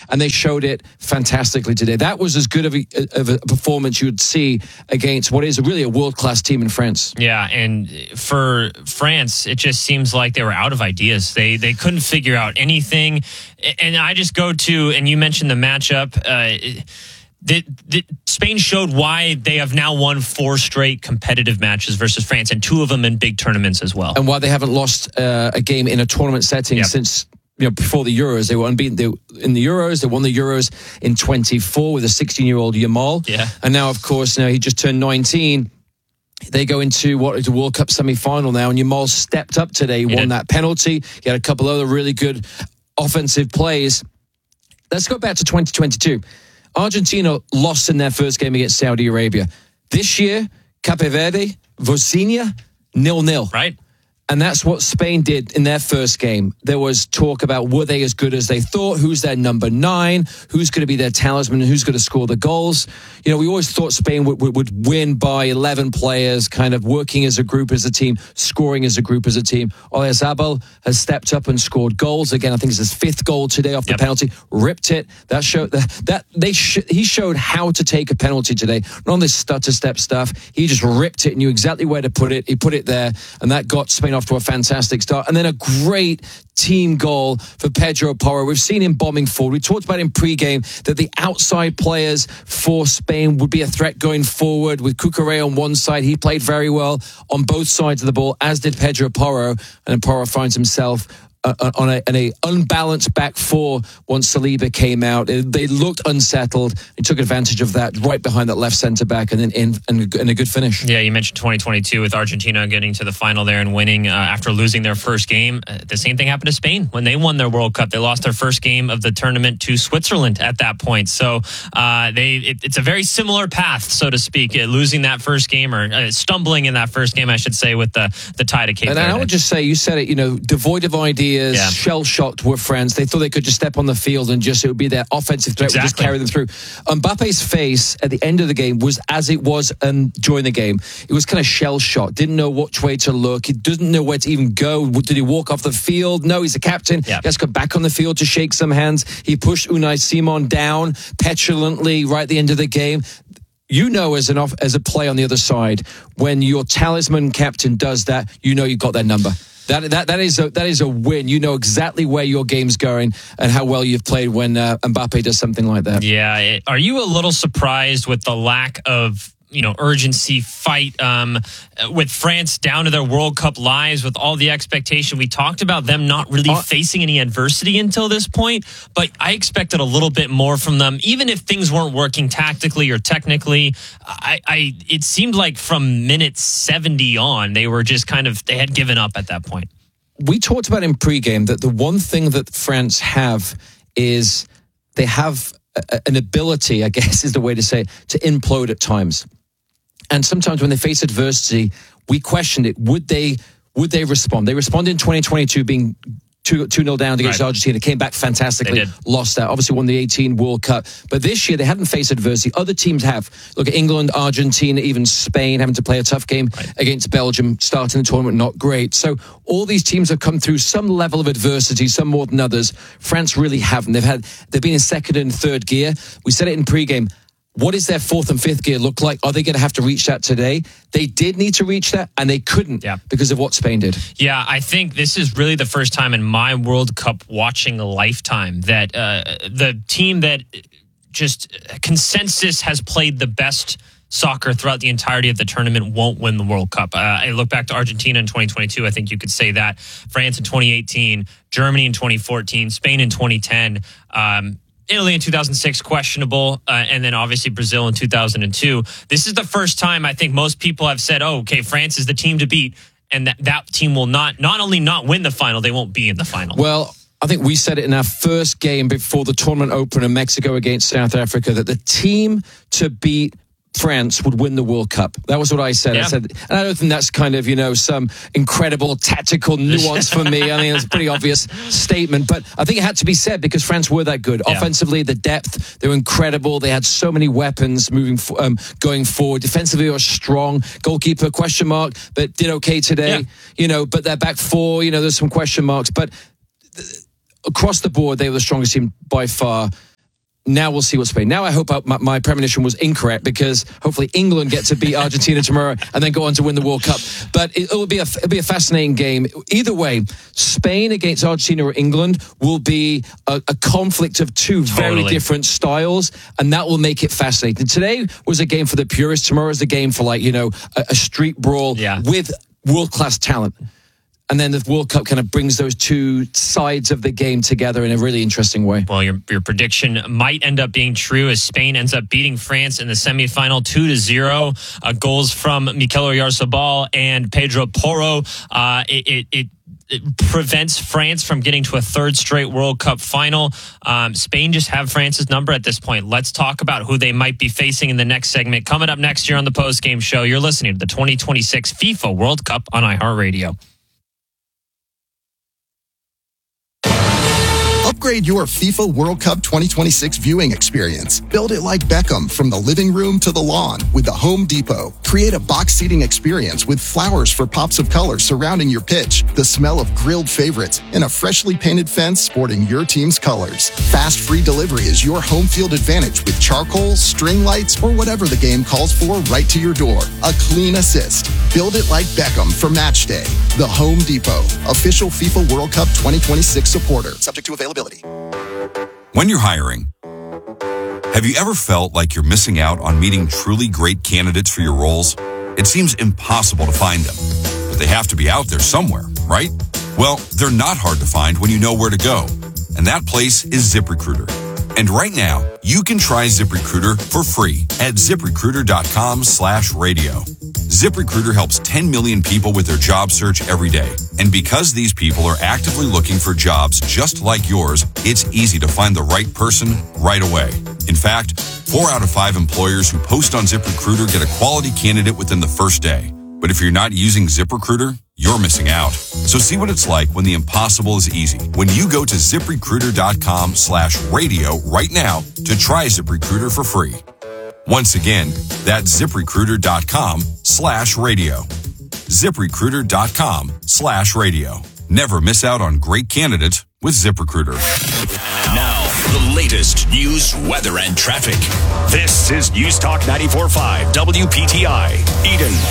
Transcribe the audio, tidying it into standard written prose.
and they showed it fantastically today. That was as good of a performance you would see against what is really a world-class team in France. Yeah, and for France, it just seems like they were out of ideas. They couldn't figure out anything. And I just go to, and you mentioned the matchup, Spain showed why they have now won 4 straight competitive matches versus France, and 2 of them in big tournaments as well. And why they haven't lost a game in a tournament setting since before the Euros. They were unbeaten in the Euros. They won the Euros in 24 with a 16-year-old Yamal. Yeah. And now, of course, he just turned 19. They go into what is a World Cup semi-final now, and Yamal stepped up today, won that penalty. He had a couple other really good offensive plays. Let's go back to 2022. Argentina lost in their first game against Saudi Arabia. This year, Cape Verde, Bosnia, 0-0. Right. And that's what Spain did in their first game. There was talk about were they as good as they thought? Who's their number 9? Who's going to be their talisman? And who's going to score the goals? We always thought Spain would win by 11 players, kind of working as a group, as a team, scoring as a group, as a team. Oyarzabal has stepped up and scored goals. Again, I think it's his 5th goal today off the penalty. Ripped it. That showed he showed how to take a penalty today. Not on this stutter step stuff. He just ripped it and knew exactly where to put it. He put it there, and that got Spain off to a fantastic start. And then a great team goal for Pedro Porro. We've seen him bombing forward. We talked about in pre-game that the outside players for Spain would be a threat going forward. With Cucurella on one side, he played very well on both sides of the ball, as did Pedro Porro. And then Porro finds himself on an unbalanced back 4 once Saliba came out. They looked unsettled. He took advantage of that right behind that left centre back, and then in a good finish. Yeah, you mentioned 2022 with Argentina getting to the final there and winning after losing their first game. The same thing happened to Spain when they won their World Cup. They lost their first game of the tournament to Switzerland at that point. So it's a very similar path, so to speak, losing that first game, or stumbling in that first game, I should say, with the tie to Cape Verde. And I would just say, you said it, devoid of ideas, shell-shocked were France. They thought they could just step on the field and it would be their offensive threat, would just carry them through. Mbappe's face at the end of the game was as it was during the game. It was kind of shell-shocked, didn't know which way to look. He didn't know where to even go. Did he walk off the field? No, he's a captain. He has to go back on the field to shake some hands. He pushed Unai Simon down petulantly right at the end of the game. As a play on the other side, when your talisman captain does that, you've got their number. That is a win. You know exactly where your game's going and how well you've played when Mbappe does something like that. Yeah. Are you a little surprised with the lack of urgency, fight with France down to their World Cup lives, with all the expectation? We talked about them not really facing any adversity until this point, but I expected a little bit more from them, even if things weren't working tactically or technically. It seemed like from minute 70 on, they were just they had given up at that point. We talked about in pregame that the one thing that France have is they have an ability, I guess is the way to say it, to implode at times. And sometimes when they face adversity, we questioned it. Would they respond? They responded in 2022 being 2-0 down against Argentina, came back fantastically, lost that, obviously won the 18 World Cup. But this year, they hadn't faced adversity. Other teams have. Look at England, Argentina, even Spain, having to play a tough game against Belgium, starting the tournament, not great. So all these teams have come through some level of adversity, some more than others. France really haven't. They've been in second and third gear. We said it in pregame. What does their 4th and 5th gear look like? Are they going to have to reach that today? They did need to reach that, and they couldn't because of what Spain did. Yeah, I think this is really the first time in my World Cup watching lifetime that the team that just consensus has played the best soccer throughout the entirety of the tournament won't win the World Cup. I look back to Argentina in 2022. I think you could say that. France in 2018, Germany in 2014, Spain in 2010, Italy in 2006, questionable, and then obviously Brazil in 2002. This is the first time I think most people have said, France is the team to beat, and that team will not only not win the final, they won't be in the final. Well, I think we said it in our first game before the tournament opened in Mexico against South Africa, that the team to beat France would win the World Cup. That was what I said. Yeah. I said, and I don't think that's kind of, some incredible tactical nuance for me. I mean, it's a pretty obvious statement, but I think it had to be said because France were that good. Yeah. Offensively, the depth, they were incredible. They had so many weapons going forward. Defensively, they were strong. Goalkeeper, question mark, but did okay today. Yeah. But their back 4, there's some question marks, but across the board, they were the strongest team by far. now we'll see what Spain. Now I hope my premonition was incorrect, because hopefully England get to beat Argentina tomorrow and then go on to win the World Cup. But it'll be a fascinating game. Either way, Spain against Argentina or England will be a conflict of two very different styles, and that will make it fascinating. Today was a game for the purists. Tomorrow is the game for, like, a street brawl with world-class talent. And then the World Cup kind of brings those two sides of the game together in a really interesting way. Well, your prediction might end up being true, as Spain ends up beating France in the semifinal 2-0. Goals from Mikel Oyarzabal and Pedro Porro. It prevents France from getting to a third straight World Cup final. Spain just have France's number at this point. Let's talk about who they might be facing in the next segment. Coming up next year on the post-game show, you're listening to the 2026 FIFA World Cup on iHeartRadio. Upgrade your FIFA World Cup 2026 viewing experience. Build it like Beckham, from the living room to the lawn, with the Home Depot. Create a box seating experience with flowers for pops of color surrounding your pitch, the smell of grilled favorites, and a freshly painted fence sporting your team's colors. Fast free delivery is your home field advantage with charcoal, string lights, or whatever the game calls for right to your door. A clean assist. Build it like Beckham for match day. The Home Depot, official FIFA World Cup 2026 supporter. Subject to availability. When you're hiring, have you ever felt like you're missing out on meeting truly great candidates for your roles? It seems impossible to find them, but they have to be out there somewhere, right? Well, they're not hard to find when you know where to go, and that place is ZipRecruiter. And right now, you can try ZipRecruiter for free at ZipRecruiter.com/radio. ZipRecruiter helps 10 million people with their job search every day. And because these people are actively looking for jobs just like yours, it's easy to find the right person right away. In fact, 4 out of 5 employers who post on ZipRecruiter get a quality candidate within the first day. But if you're not using ZipRecruiter, you're missing out. So see what it's like when the impossible is easy. When you go to ZipRecruiter.com/radio right now to try ZipRecruiter for free. Once again, that's ZipRecruiter.com/radio. ZipRecruiter.com/radio. Never miss out on great candidates with ZipRecruiter. Now, the latest news, weather, and traffic. This is News Talk 94.5 WPTI, Eden.